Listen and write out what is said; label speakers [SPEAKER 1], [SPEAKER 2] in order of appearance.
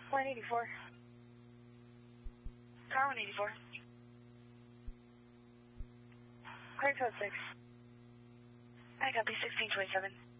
[SPEAKER 1] 184. Car 184. Clear code 6. I copy 1627.